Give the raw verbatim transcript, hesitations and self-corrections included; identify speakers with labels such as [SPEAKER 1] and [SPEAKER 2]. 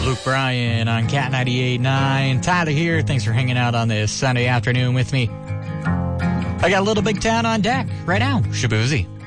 [SPEAKER 1] Luke Bryan on Cat ninety-eight point nine. Tyler here. Thanks for hanging out on this Sunday afternoon with me. I got a Little Big Town on deck right now. Shaboozey.